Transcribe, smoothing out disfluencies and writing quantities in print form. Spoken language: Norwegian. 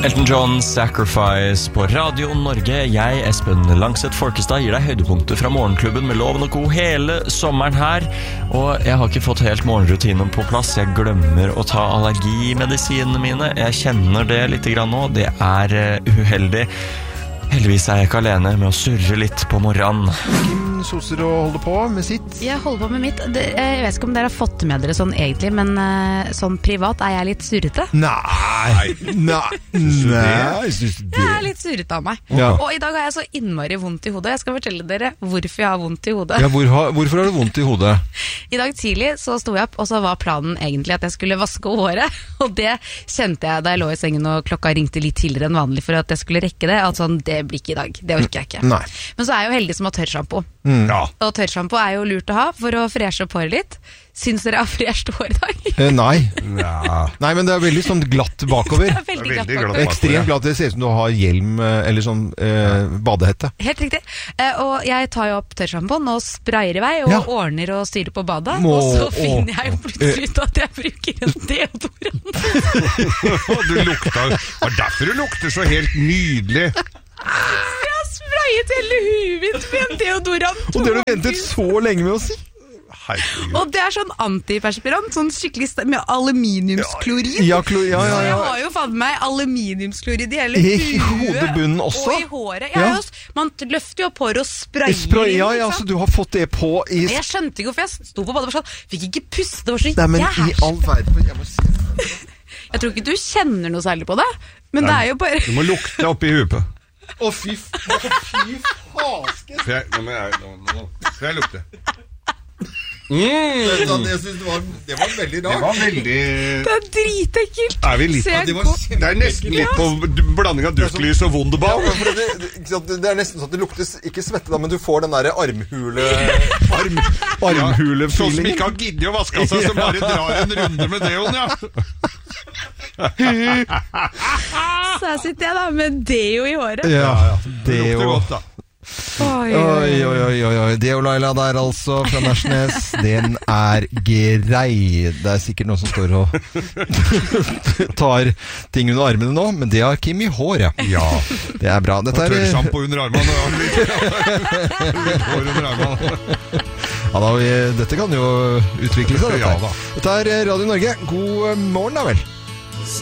Elton John, Sacrifice på Radio Norge. Jeg, Espen Langseth Folkestad, gir deg høydepunkter fra morgenklubben med Loven og Co. hele sommeren her. Og jeg har ikke fått helt morgenrutinen på plass. Jeg glemmer å ta allergimedisinene mine. Jeg kjenner det litt grann nå. Det er uheldig. Heldigvis er jeg ikke alene med å surre litt på morgenen. Kim soser og holder på med sitt. Jeg holder på med mitt. Jeg vet ikke om dere har fått med dere sånn egentlig, men sånn privat er jeg litt surrete. Nei. Jeg er litt surete av meg. Ja. Og i dag har jeg så innmari vondt i hodet. Jeg skal fortelle dere hvorfor jeg har vondt i hodet. Ja, hvorfor har du vondt i hodet? I dag tidlig så sto jeg opp, og så var planen egentlig at jeg skulle vaske håret. Og det kjente jeg da jeg lå i sengen og klokka ringte litt tidligere enn vanlig for at jeg skulle rekke det. At sånn, det blir ikke i dag. Det orker jeg ikke. Nei. Men så er jeg jo heldig som har tørrshampoo. Ja. Og tørrshampoo er jo lurt å ha for å freshe opp håret litt. Syns dere jeg har fresht hår i dag? Nei. Ja. Nei, men det er veldig sånn glatt bakover. Det er veldig glatt bakover. Ekstremt glatt. Det ser ut som du har hjelm eller sånn badehette. Helt riktig. Og jeg tar jo opp tørrshampooen og sprayer i vei og ordner og styrer på badet. Og så finner jeg jo plutselig ut at jeg bruker en deodorant. Du lukter. Det er derfor du lukter så helt nydelig. Jeg har sprayet hele huet mitt med en deodorant. Og det har du ventet så lenge med å si. Herregud. Og det er sånn antiperspirant, sånn skikkelig med aluminiumsklorid. Ja. Så jeg har jo fatt meg aluminiumsklorid i hele I hodebunnen også? Og i håret. Man løfter jo opp håret og sprayer. Ja, så du har fått det på i... Jeg skjønte ikke hvorfor jeg sto på badet og sånn, fikk ikke puste, det var så Nei, men i all verden, jeg må si... Jeg tror ikke du kjenner noe særlig på det, men det er jo bare... Du må lukte oppi huet. Å, fy fasken! Nå skal jeg lukte. Jeg synes det var veldig rart. Det var veldig... Det er dritekkelt. Er vi litt... Det er nesten litt på blanding av duftlys og Wunderbaum. Det er nesten sånn at det luktes ikke svette da, men du får den der armhule Sånn som ikke har giddet å vaske seg, som bare drar en runde med deoen, ja. Så her sitter jeg da med deo i håret. Ja, det lukter godt da. Oi. Deo Laila der altså fra Nærsnes. Den er grei. Det er sikkert noen som står og tar ting under armene nå, men det har Kim i håret. Ja. Det er bra. Dette er tørrshampoo under armene. Litt hår under armene. Ja, dette kan jo utvikle seg, dette. Ja, da. Dette er Radio Norge. God morgen da vel.